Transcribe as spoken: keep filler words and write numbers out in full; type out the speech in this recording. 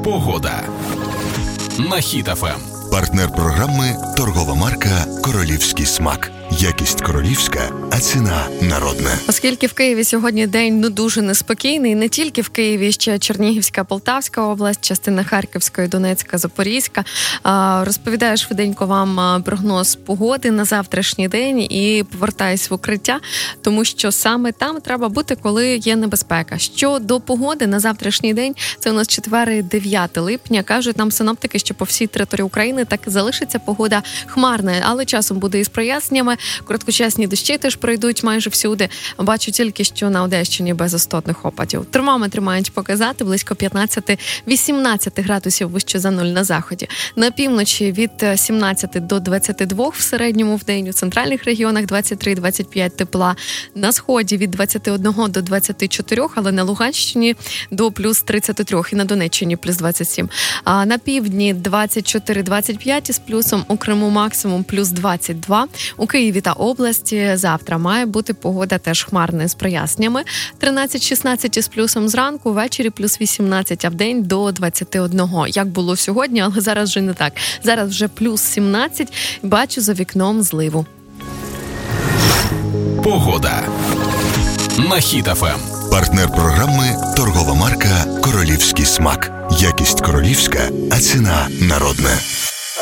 Погода на Хіт еф ем. Партнер програми – торгова марка «Королівський смак». Якість королівська, а ціна народна. Оскільки в Києві сьогодні день ну дуже неспокійний, не тільки в Києві, ще Чернігівська, Полтавська область, частина Харківської, Донецька, Запорізька. Розповідаю швиденько вам прогноз погоди на завтрашній день і повертаюсь в укриття, тому що саме там треба бути, коли є небезпека. Щодо погоди на завтрашній день, це у нас четвер і дев'яте липня, кажуть нам синоптики, що по всій території України так і залишиться погода хмарна, але часом буде із проясненнями. Короткочасні дощі теж пройдуть майже всюди. Бачу тільки, що на Одещині без істотних опадів. Термометри мають показати близько п'ятнадцять-вісімнадцять градусів вище за нуль на заході. На півночі від сімнадцяти до двадцяти двох в середньому в день, у центральних регіонах двадцять три - двадцять п'ять тепла. На сході від двадцяти одного до двадцяти чотирьох, але на Луганщині до плюс тридцяти трьох і на Донеччині плюс двадцять сім. А на півдні двадцять чотири - двадцять п'ять із плюсом, у Криму максимум плюс двадцять два. У Києві та області завтра має бути погода теж хмарна з проясненнями. тринадцять - шістнадцять із плюсом зранку, ввечері плюс вісімнадцять, а вдень до двадцяти одного. Як було сьогодні, але зараз вже не так. Зараз вже плюс сімнадцять, бачу за вікном зливу. Погода на Хіт еф ем. Партнер програми – торгова марка «Королівський смак». Якість королівська, а ціна народна.